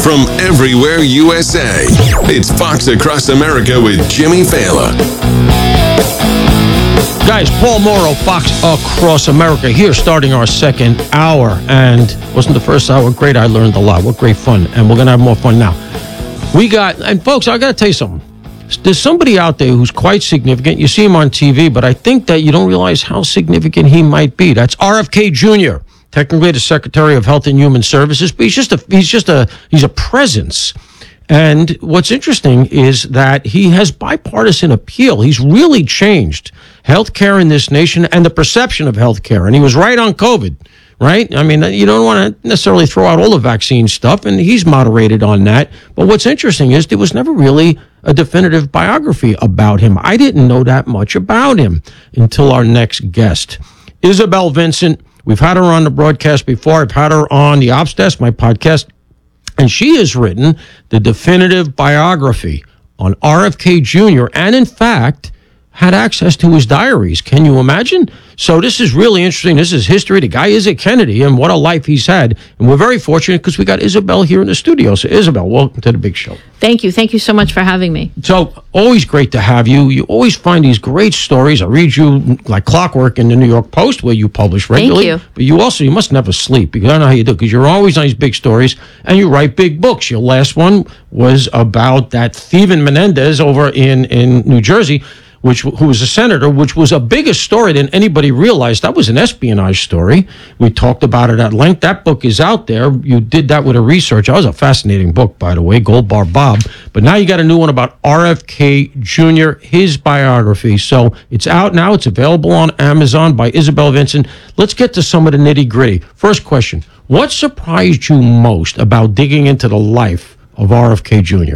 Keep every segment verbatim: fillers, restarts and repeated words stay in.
from everywhere U S A. It's Fox Across America with Jimmy Failla. Guys, Paul Mauro, Fox Across America here, starting our second hour. And wasn't the first hour great? I learned a lot. What great fun. And we're going to have more fun now. We got, and folks, I got to tell you something. There's somebody out there who's quite significant. You see him on T V, but I think that you don't realize how significant he might be. That's R F K Junior, technically the Secretary of Health and Human Services, but he's just a, he's just a, he's a presence. And what's interesting is that he has bipartisan appeal. He's really changed healthcare in this nation and the perception of healthcare. And he was right on COVID, right? I mean, you don't want to necessarily throw out all the vaccine stuff, and he's moderated on that. But what's interesting is there was never really a definitive biography about him. I didn't know that much about him until our next guest. Isabel Vincent, we've had her on the broadcast before. I've had her on the Ops Desk, my podcast. And she has written the definitive biography on R F K Junior and, in fact, had access to his diaries. Can you imagine? So this is really interesting. This is history. The guy is a Kennedy, and what a life he's had. And we're very fortunate because we got Isabel here in the studio. So, Isabel, welcome to the big show. Thank you. Thank you so much for having me. So, always great to have you. You always find these great stories. I read you like clockwork in the New York Post, where you publish regularly. Thank you. But you also, you must never sleep, because I don't know how you do, because you're always on these big stories, and you write big books. Your last one was about that Stephen Menendez over in, in New Jersey, which who was a senator, which was a bigger story than anybody realized. That was an espionage story. We talked about it at length. That book is out there. You did that with a research. That was a fascinating book, by the way, Gold Bar Bob. But now you got a new one about R F K Junior, his biography. So it's out now. It's available on Amazon by Isabel Vincent. Let's get to some of the nitty gritty. First question, what surprised you most about digging into the life of R F K Junior?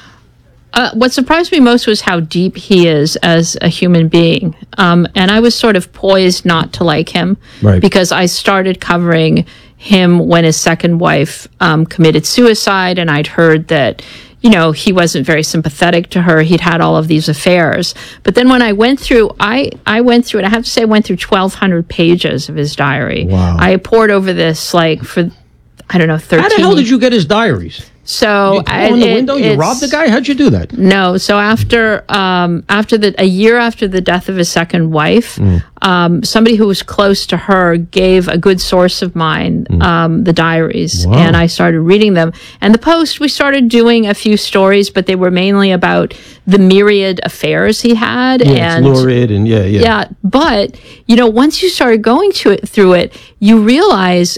Uh, what surprised me most was how deep he is as a human being. Um, and I was sort of poised not to like him, right, because I started covering him when his second wife um, committed suicide, and I'd heard that, you know, he wasn't very sympathetic to her. He'd had all of these affairs. But then when I went through, I, I went through, and I have to say I went through twelve hundred pages of his diary. Wow. I poured over this, like, for, I don't know, thirteen How the hell did you get his diaries? So you I, on the it, window? You robbed the guy? How'd you do that? No. So after um, after the a year after the death of his second wife, mm. um, somebody who was close to her gave a good source of mine mm. um, the diaries, wow. and I started reading them. And the Post, we started doing a few stories, but they were mainly about the myriad affairs he had. Yeah, and it's lurid and yeah, yeah. Yeah, but you know, once you started going to it through it, you realize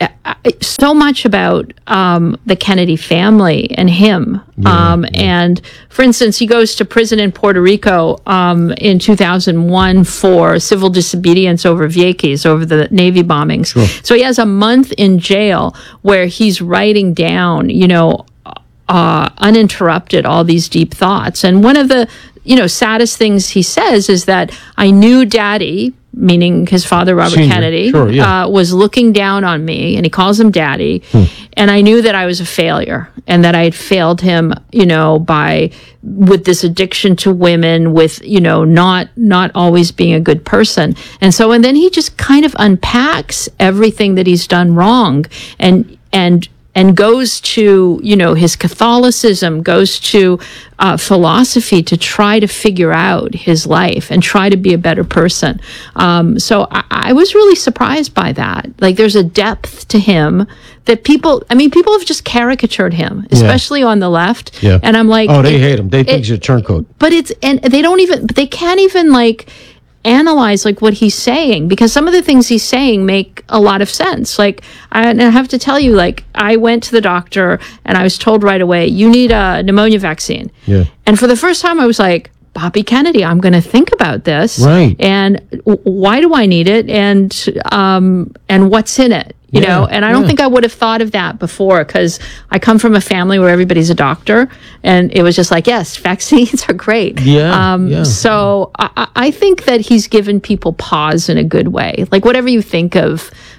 so much about um, the Kennedy family and him. Yeah, um, yeah. And, for instance, he goes to prison in Puerto Rico um, in two thousand one for civil disobedience over Vieques, over the Navy bombings. Sure. So he has a month in jail where he's writing down, you know, uh, uninterrupted, all these deep thoughts. And one of the, you know, saddest things he says is that I knew Daddy, meaning his father, Robert Senior. Kennedy, Sure, yeah. uh, was looking down on me, and he calls him Daddy. Hmm. And I knew that I was a failure, and that I had failed him, you know, by with this addiction to women, with, you know, not not always being a good person. And so, and then he just kind of unpacks everything that he's done wrong, and and. and goes to, you know, his Catholicism, goes to uh, philosophy to try to figure out his life and try to be a better person. Um, so I, I was really surprised by that. Like, there's a depth to him that people, I mean, people have just caricatured him, especially yeah. on the left. Yeah. And I'm like, oh, they it, hate him. They think it, he's a turncoat. But it's, and they don't even, but they can't even like, analyze like what he's saying, because some of the things he's saying make a lot of sense. Like, I, and I have to tell you, like, I went to the doctor and I was told right away, you need a pneumonia vaccine. Yeah. And for the first time I was like, Bobby Kennedy, I'm going to think about this. Right. And w- why do I need it? And, um, and what's in it? You yeah, know, and I don't yeah. think I would have thought of that before, because I come from a family where everybody's a doctor, and it was just like, yes, vaccines are great. Yeah, um, yeah. So I, I think that he's given people pause in a good way. Like, whatever you think of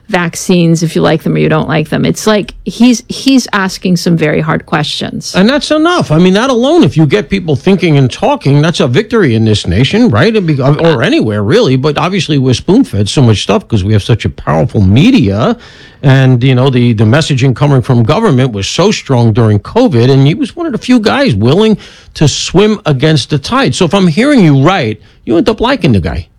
vaccines, if you like them or you don't like them. It's like he's he's asking some very hard questions. And that's enough. I mean, that alone, if you get people thinking and talking, that's a victory in this nation, right? Be, or anywhere, really. But obviously, we're spoon-fed so much stuff because we have such a powerful media. And, you know, the, the messaging coming from government was so strong during COVID. And he was one of the few guys willing to swim against the tide. So if I'm hearing you right, you end up liking the guy.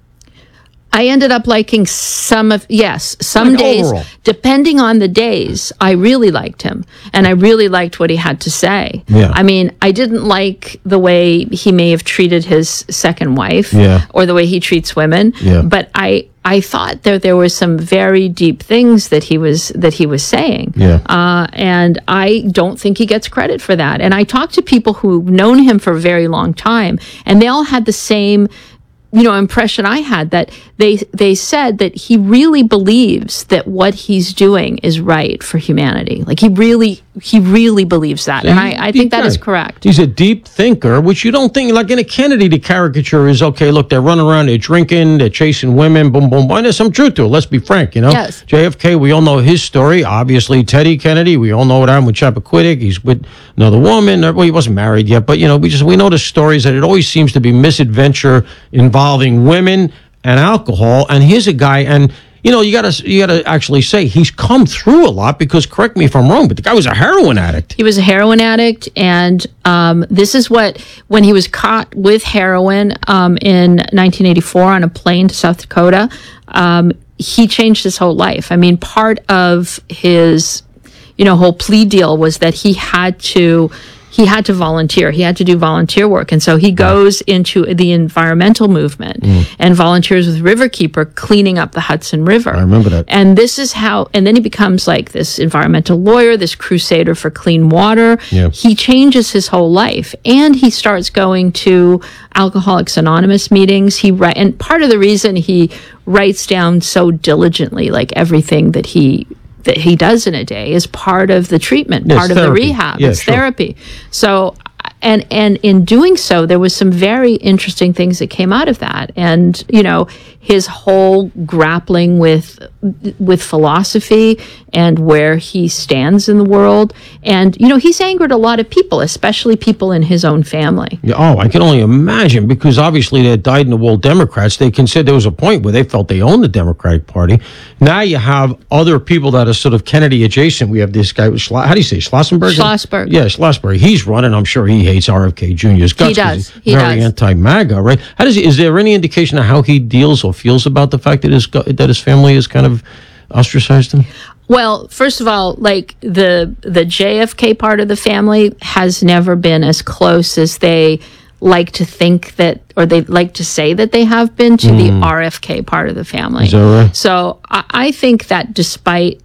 I ended up liking some of, yes, some Like days, overall. depending on the days, I really liked him. And I really liked what he had to say. Yeah. I mean, I didn't like the way he may have treated his second wife Yeah. or the way he treats women. Yeah. But I, I thought that there were some very deep things that he was that he was saying. Yeah. Uh, and I don't think he gets credit for that. And I talked to people who've known him for a very long time, and they all had the same you know, impression I had, that they they said that he really believes that what he's doing is right for humanity. Like he really he really believes that, and I, I think that is correct. He's a deep thinker, which you don't think, like in a Kennedy, the caricature is, okay, look, they're running around, they're drinking, they're chasing women, boom, boom, boom. There's some truth to it. Let's be frank, you know? Yes. J F K, we all know his story. Obviously, Teddy Kennedy, we all know what happened with Chappaquiddick. He's with another woman. Well, he wasn't married yet, but, you know, we just, we know the stories that it always seems to be misadventure involving women and alcohol. And here's a guy, and you know, you gotta you gotta actually say he's come through a lot, because correct me if I'm wrong, but the guy was a heroin addict. He was a heroin addict, and um, this is what, when he was caught with heroin um, in nineteen eighty-four on a plane to South Dakota, um, he changed his whole life. I mean, part of his, you know, whole plea deal was that he had to he had to volunteer. He had to do volunteer work. And so he goes into the environmental movement mm. and volunteers with Riverkeeper, cleaning up the Hudson River. I remember that. And this is how, and then he becomes like this environmental lawyer, this crusader for clean water. Yeah. He changes his whole life, and he starts going to Alcoholics Anonymous meetings. He write, and part of the reason he writes down so diligently, like everything that he that he does in a day, is part of the treatment, yeah, part of therapy. the rehab. Yeah, it's sure. therapy. So, and and in doing so, there was some very interesting things that came out of that. And, you know, his whole grappling with with philosophy and where he stands in the world. And, you know, he's angered a lot of people, especially people in his own family. Yeah, oh, I can only imagine, because obviously they're dyed-in-the-wool Democrats. They consider there was a point where they felt they owned the Democratic Party. Now you have other people that are sort of Kennedy adjacent. We have this guy, Schla- how do you say, Schlossenberg? Schlossberg. Yeah, Schlossberg. He's running. I'm sure he hates R F K Junior's guts. He does. 'cause he's He very does. anti-MAGA, right? How does he, is there any indication of how he deals or feels about the fact that his gu- that his family has kind of ostracized him? Well, first of all, like the the J F K part of the family has never been as close as they like to think that, or they like to say that they have been, to mm. the R F K part of the family. Is that right? So I, I think that despite,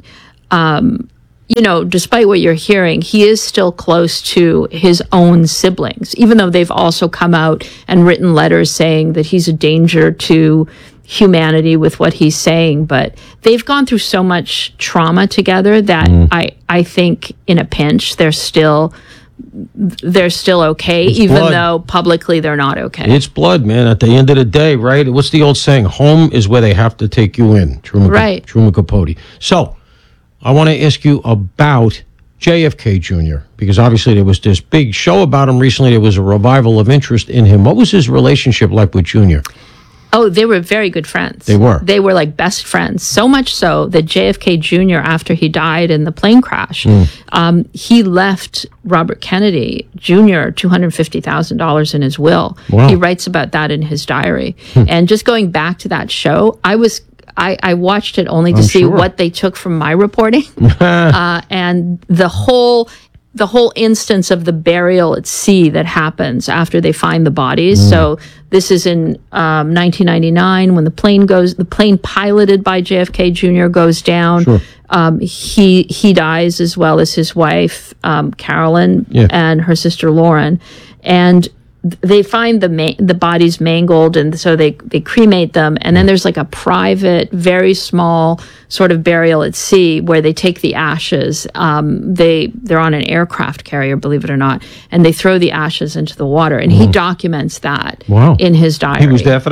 um, you know, despite what you're hearing, he is still close to his own siblings, even though they've also come out and written letters saying that he's a danger to humanity with what he's saying. But they've gone through so much trauma together that mm. I, I think in a pinch, they're still they're still okay, it's even blood. though publicly they're not okay. It's blood, man. At the end of the day, right? What's the old saying? Home is where they have to take you in. Truman, right. Truman Capote. So I want to ask you about J F K Junior, because obviously there was this big show about him recently. There was a revival of interest in him. What was his relationship like with Junior? Oh, they were very good friends. They were. They were like best friends. So much so that J F K Junior, after he died in the plane crash, mm. um, he left Robert Kennedy Junior two hundred fifty thousand dollars in his will. Wow. He writes about that in his diary. Hmm. And just going back to that show, I was I, I watched it only to I'm see sure. what they took from my reporting. uh, and the whole the whole instance of the burial at sea that happens after they find the bodies. Mm. So this is in um, nineteen ninety-nine when the plane goes, the plane piloted by J F K Junior goes down. Sure. Um, he he dies, as well as his wife, um, Carolyn, yeah. and her sister Lauren. And they find the ma- the bodies mangled, and so they, they cremate them. And then there's like a private, very small sort of burial at sea where they take the ashes. Um, they they're on an aircraft carrier, believe it or not, and they throw the ashes into the water. And mm. he documents that wow. in his diary. He was there for that?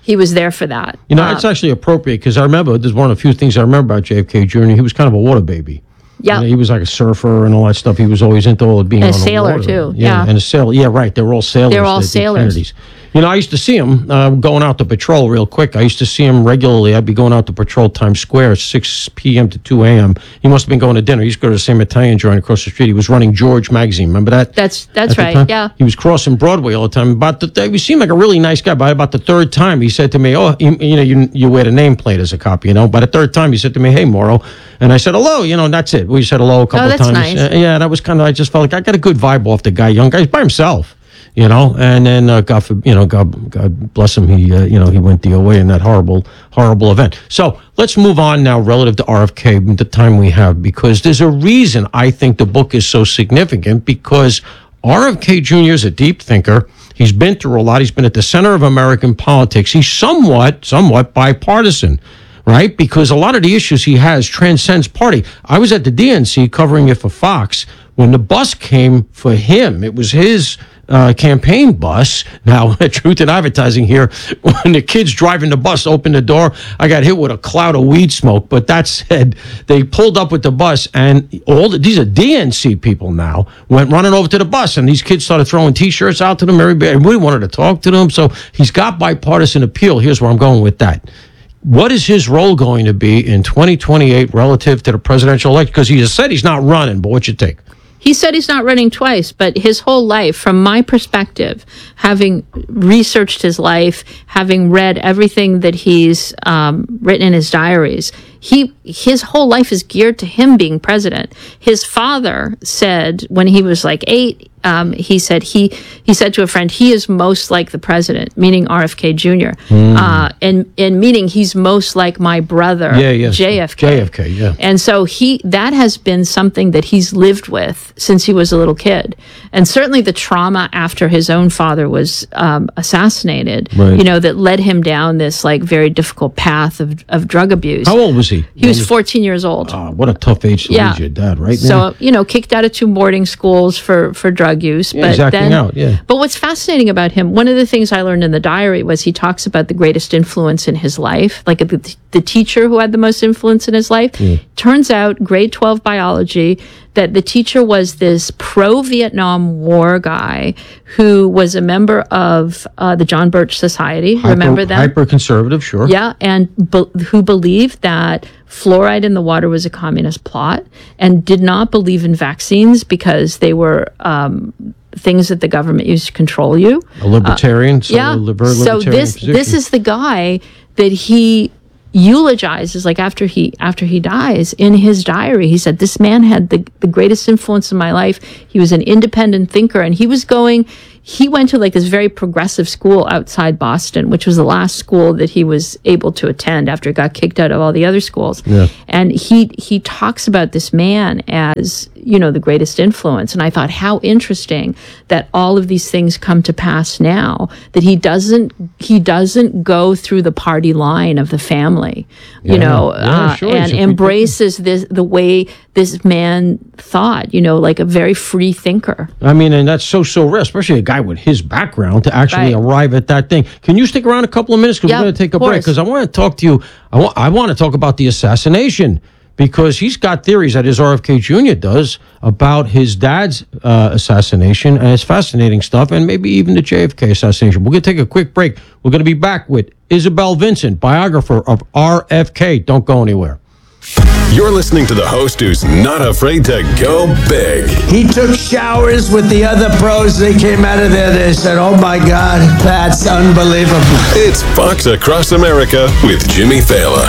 he was there for that. You know, Uh, it's actually appropriate because I remember, there's one of the few things I remember about J F K Junior He was kind of a water baby. Yeah. You know, he was like a surfer and all that stuff. He was always into all of being And a on the sailor, water. too, Yeah, yeah. and a sailor. Yeah, right. They were all sailors. They were all the- the sailors. Kennedys. You know, I used to see him uh, going out to patrol real quick. I used to see him regularly. I'd be going out to patrol Times Square at six p.m. to two a.m. He must have been going to dinner. He used to go to the same Italian joint across the street. He was running George magazine. Remember that? That's that's At the right. time? Yeah. He was crossing Broadway all the time. About the, he seemed like a really nice guy. By about the third time, he said to me, "Oh, you, you know, you you wear the nameplate as a cop, you know." By the third time, he said to me, "Hey, Morrow," and I said, "Hello," you know, and that's it. We said hello a couple Oh, of that's times. nice. Uh, yeah, that was kind of. I just felt like I got a good vibe off the guy. Young guy, he's by himself. You know, and then uh, God, for, you know, God, God bless him. He, uh, you know, he went D O A in that horrible, horrible event. So let's move on now, relative to R F K, the time we have, because there's a reason I think the book is so significant. Because R F K Junior is a deep thinker. He's been through a lot. He's been at the center of American politics. He's somewhat, somewhat bipartisan. Right? Because a lot of the issues he has transcends party. I was at the D N C covering it for Fox when the bus came for him. It was his uh, campaign bus. Now, truth in advertising here, when the kids driving the bus opened the door, I got hit with a cloud of weed smoke. But that said, they pulled up with the bus, and all the, these are D N C people now, went running over to the bus, and these kids started throwing T-shirts out to them. Everybody wanted to talk to them. So he's got bipartisan appeal. Here's where I'm going with that. What is his role going to be in twenty twenty-eight relative to the presidential election? Because he just said he's not running, but what you think? He said he's not running twice, but his whole life, from my perspective, having researched his life, having read everything that he's um, written in his diaries, he his whole life is geared to him being president. His father said when he was like eight, um, he said he he said to a friend, he is most like the president, meaning R F K Junior Mm. Uh, and and meaning he's most like my brother, Yeah, yes. J F K. J F K, yeah. And so he that has been something that he's lived with since he was a little kid. And certainly the trauma after his own father was um, assassinated, Right. you know, that led him down this like very difficult path of, of drug abuse. How old was he? He was fourteen years old. Ah, what a tough age to Yeah. lose your dad, right? So, you know, kicked out of two boarding schools for, for drug use. Yeah, but he's acting then, out, yeah. But what's fascinating about him, one of the things I learned in the diary was he talks about the greatest influence in his life, like the, the teacher who had the most influence in his life. Turns out, grade twelve biology, that the teacher was this pro-Vietnam War guy who was a member of uh, the John Birch Society. Hyper, Remember that? Hyper conservative, sure. Yeah, and be- who believed that fluoride in the water was a communist plot and did not believe in vaccines because they were um, things that the government used to control you. A libertarian, so yeah. a li- very So libertarian this position. this is the guy that he eulogizes, like after he after he dies, in his diary. He said, this man had the, the greatest influence in my life. He was an independent thinker, and he was going he went to like this very progressive school outside Boston, which was the last school that he was able to attend after he got kicked out of all the other schools. Yeah. And he he talks about this man as, you know, the greatest influence. And I thought, how interesting that all of these things come to pass now, that he doesn't he doesn't go through the party line of the family, you Yeah. know, Yeah, uh, sure. He's and a free embraces this the way this man thought, you know, like a very free thinker. I mean, and that's so, so rare, especially a guy with his background to actually Right. arrive at that thing. Can you stick around a couple of minutes? Because Yeah, we're going to take a of break. course. Because I want to talk to you. I want, I want to talk about the assassination. Because he's got theories that his R F K Junior does about his dad's uh, assassination, and it's fascinating stuff, and maybe even the J F K assassination. We're going to take a quick break. We're going to be back with Isabel Vincent, biographer of R F K. Don't go anywhere. You're listening to the host who's not afraid to go big. He took showers with the other pros. They came out of there. They said, oh my God, that's unbelievable. It's Fox Across America with Jimmy Fallon.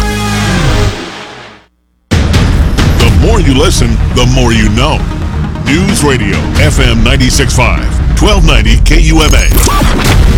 The more you listen, the more you know. News Radio, F M ninety-six point five, twelve ninety K U M A.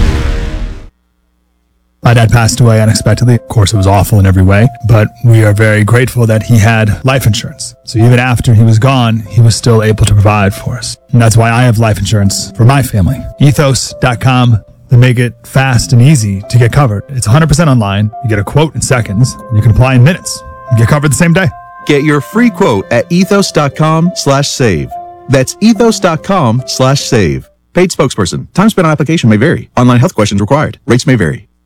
My dad passed away unexpectedly. Of course, it was awful in every way, but we are very grateful that he had life insurance. So even after he was gone, he was still able to provide for us. And that's why I have life insurance for my family. ethos dot com. They make it fast and easy to get covered. It's one hundred percent online. You get a quote in seconds, and you can apply in minutes. You get covered the same day. Get your free quote at ethos dot com slash save. That's ethos dot com slash save. Paid spokesperson. Time spent on application may vary. Online health questions required. Rates may vary.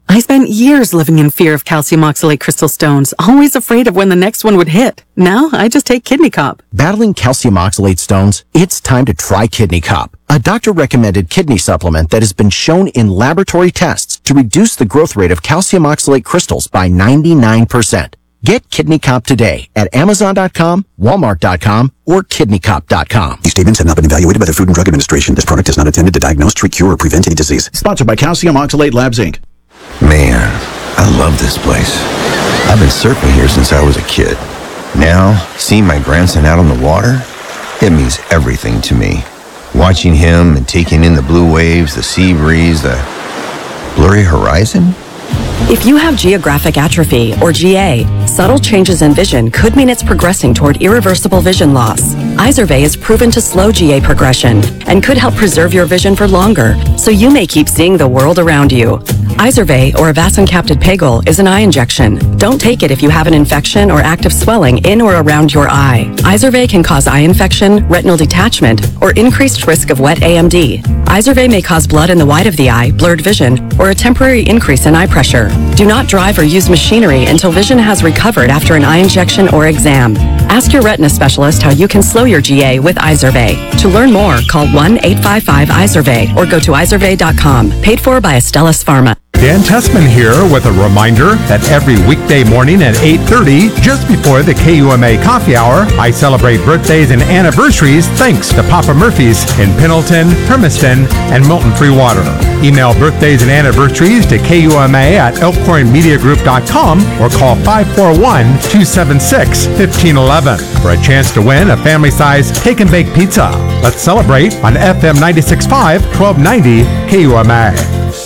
I spent years living in fear of calcium oxalate crystal stones, always afraid of when the next one would hit. Now, I just take Kidney Cop. Battling calcium oxalate stones? It's time to try Kidney Cop, a doctor-recommended kidney supplement that has been shown in laboratory tests to reduce the growth rate of calcium oxalate crystals by ninety-nine percent. Get Kidney Cop today at Amazon dot com, Walmart dot com, or Kidney Cop dot com. These statements have not been evaluated by the Food and Drug Administration. This product is not intended to diagnose, treat, cure, or prevent any disease. Sponsored by Calcium Oxalate Labs, Incorporated. Man, I love this place. I've been surfing here since I was a kid. Now, seeing my grandson out on the water, it means everything to me. Watching him and taking in the blue waves, the sea breeze, the blurry horizon. If you have geographic atrophy, or G A, subtle changes in vision could mean it's progressing toward irreversible vision loss. Izervay is proven to slow G A progression and could help preserve your vision for longer, so you may keep seeing the world around you. Izervay, or avacincaptad pegol, is an eye injection. Don't take it if you have an infection or active swelling in or around your eye. Izervay can cause eye infection, retinal detachment, or increased risk of wet A M D. Izervay may cause blood in the white of the eye, blurred vision, or a temporary increase in eye pressure. Do not drive or use machinery until vision has recovered after an eye injection or exam. Ask your retina specialist how you can slow your G A with Izervay. To learn more, call one eight five five Izervay or go to izervay dot com. Paid for by Astellas Pharma. Dan Tessman here with a reminder that every weekday morning at eight thirty, just before the K U M A Coffee Hour, I celebrate birthdays and anniversaries thanks to Papa Murphy's in Pendleton, Hermiston, and Milton Free Water. Email birthdays and anniversaries to K U M A at elkhorn media group dot com or call five four one, two seven six, one five one one for a chance to win a family-sized cake and bake pizza. Let's celebrate on F M ninety-six point five, twelve ninety K U M A.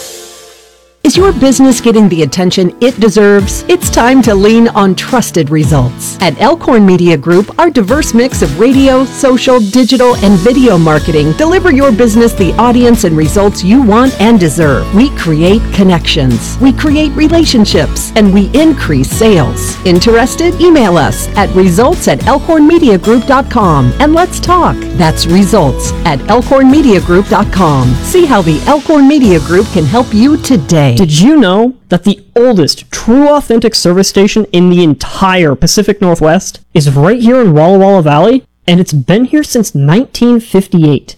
Is your business getting the attention it deserves? It's time to lean on trusted results. At Elkhorn Media Group, our diverse mix of radio, social, digital, and video marketing deliver your business the audience and results you want and deserve. We create connections, we create relationships, and we increase sales. Interested? Email us at results at elkhorn media group dot com and let's talk. That's results at elkhorn media group dot com. See how the Elkhorn Media Group can help you today. Did you know that the oldest true authentic service station in the entire Pacific Northwest is right here in Walla Walla Valley? And it's been here since nineteen fifty-eight.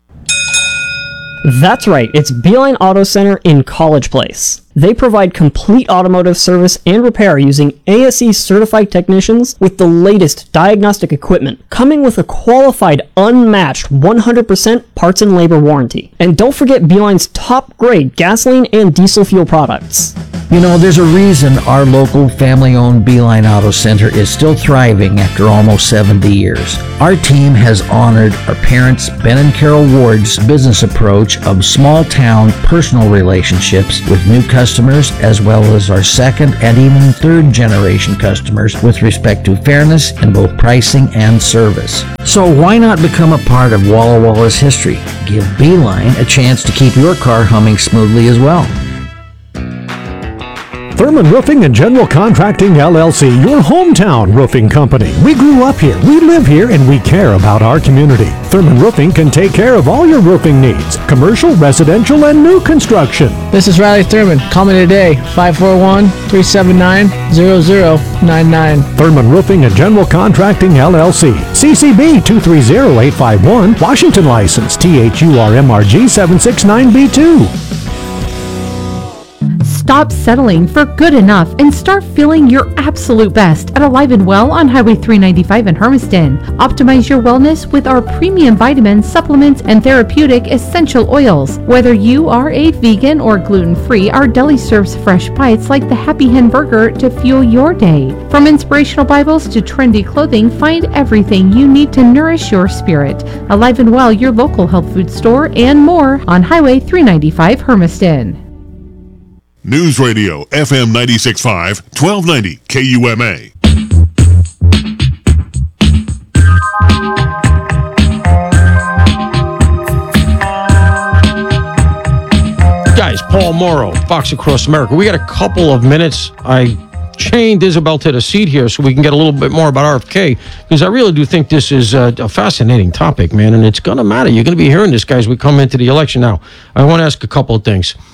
That's right, it's Beeline Auto Center in College Place. They provide complete automotive service and repair using A S E certified technicians with the latest diagnostic equipment, coming with a qualified, unmatched one hundred percent parts and labor warranty. And don't forget Beeline's top grade gasoline and diesel fuel products. You know, there's a reason our local family-owned Beeline Auto Center is still thriving after almost seventy years. Our team has honored our parents, Ben and Carol Ward's business approach of small-town personal relationships with new customers, as well as our second and even third-generation customers with respect to fairness in both pricing and service. So why not become a part of Walla Walla's history? Give Beeline a chance to keep your car humming smoothly as well. Thurman Roofing and General Contracting, L L C, your hometown roofing company. We grew up here, we live here, and we care about our community. Thurman Roofing can take care of all your roofing needs, commercial, residential, and new construction. This is Riley Thurman. Call me today, five four one, three seven nine, zero zero nine nine. Thurman Roofing and General Contracting, L L C. C C B two three zero eight five one, Washington license, T H U R M R G seven six nine B two. Stop settling for good enough and start feeling your absolute best at Alive and Well on Highway three ninety-five in Hermiston. Optimize your wellness with our premium vitamins, supplements, and therapeutic essential oils. Whether you are a vegan or gluten-free, our deli serves fresh bites like the Happy Hen Burger to fuel your day. From inspirational Bibles to trendy clothing, find everything you need to nourish your spirit. Alive and Well, your local health food store, and more on Highway three ninety-five Hermiston. News Radio F M ninety-six point five, twelve ninety K U M A. Guys, Paul Morrow, Fox Across America. We got a couple of minutes. I chained Isabel to the seat here so we can get a little bit more about R F K, because I really do think this is a, a fascinating topic, man, and it's going to matter. You're going to be hearing this, guys, as we come into the election. Now, I want to ask a couple of things.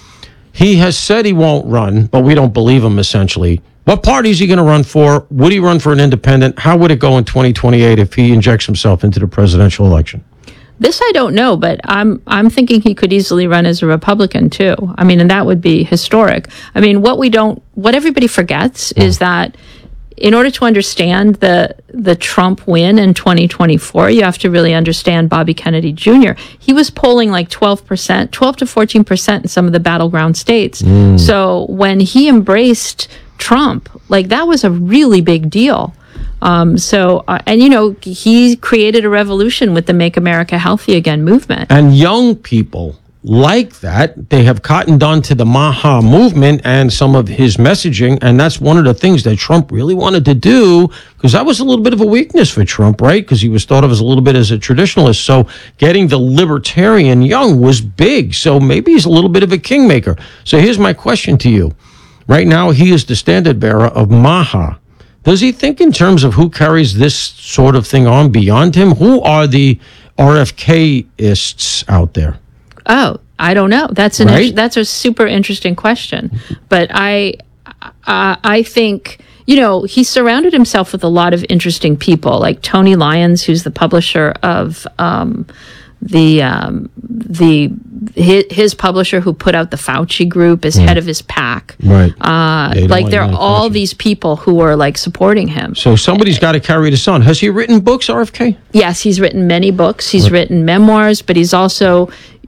He has said he won't run, but we don't believe him, essentially. What party is he going to run for? Would he run for an independent? How would it go in twenty twenty-eight if he injects himself into the presidential election? This I don't know, but I'm I'm thinking he could easily run as a Republican too. I mean, and that would be historic. I mean, what we don't, what everybody forgets is that in order to understand the the Trump win in twenty twenty-four, you have to really understand Bobby Kennedy Junior He was polling like twelve percent, twelve to fourteen percent in some of the battleground states. Mm. So when he embraced Trump, like that was a really big deal. Um, so, uh, and you know, he created a revolution with the Make America Healthy Again movement. And young people like that, they have cottoned on to the Maha movement and some of his messaging. And that's one of the things that Trump really wanted to do, because that was a little bit of a weakness for Trump, right? Because he was thought of as a little bit as a traditionalist. So getting the libertarian young was big. So maybe he's a little bit of a kingmaker. So here's my question to you. Right now, he is the standard bearer of Maha. Does he think in terms of who carries this sort of thing on beyond him? Who are the R F K-ists out there? Oh, I don't know. That's an Right? int- that's a super interesting question. But I, I I think, you know, he surrounded himself with a lot of interesting people, like Tony Lyons, who's the publisher of um, the um, the his, his publisher who put out the Fauci group as Mm. head of his PAC. Right. Uh, They don't like like there are Mike all these people who are like supporting him. So somebody's got to carry this on. Has he written books, R F K? Yes, he's written many books. He's What? written memoirs, but he's also,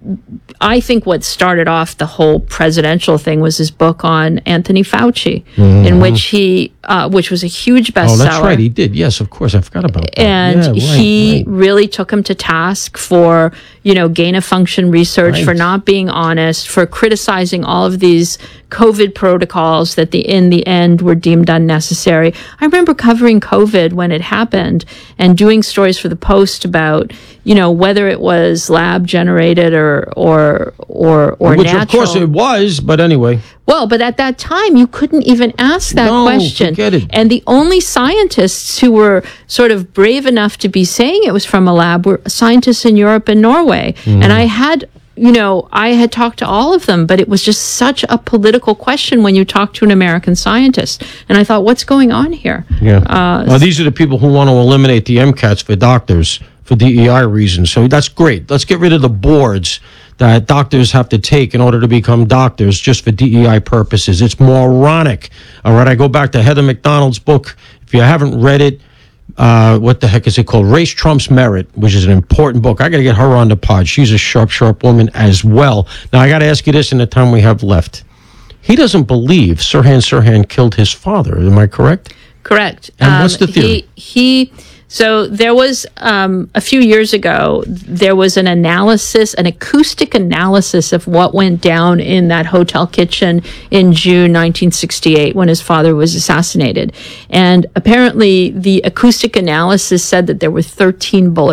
I think what started off the whole presidential thing was his book on Anthony Fauci, Mhm. in which he, uh, which was a huge bestseller. Oh, that's right. He did. Yes, of course. I forgot about that. And Yeah, right, he right. really took him to task for, you know, gain of function research, Right. for not being honest, for criticizing all of these COVID protocols that the in the end were deemed unnecessary. I remember covering COVID when it happened and doing stories for the Post about, you know, whether it was lab generated or or or or Which, natural. of course, it was. But anyway. Well, but at that time, you couldn't even ask that No, question. forget it. And the only scientists who were sort of brave enough to be saying it was from a lab were scientists in Europe and Norway. Mm. And I had, you know, I had talked to all of them, but it was just such a political question when you talk to an American scientist. And I thought, what's going on here? Yeah. Uh, well, these are the people who want to eliminate the MCATs for doctors for D E I reasons. So that's great. Let's get rid of the boards that doctors have to take in order to become doctors just for D E I purposes. It's moronic. All right, I go back to Heather McDonald's book. If you haven't read it, uh, what the heck is it called? Race Trumps Merit, which is an important book. I got to get her on the pod. She's a sharp, sharp woman as well. Now, I got to ask you this in the time we have left. He doesn't believe Sirhan Sirhan killed his father. Am I correct? Correct. And what's the theory? He, he so there was um, a few years ago, there was an analysis, an acoustic analysis of what went down in that hotel kitchen in June nineteen sixty-eight when his father was assassinated. And apparently the acoustic analysis said that there were thirteen bullets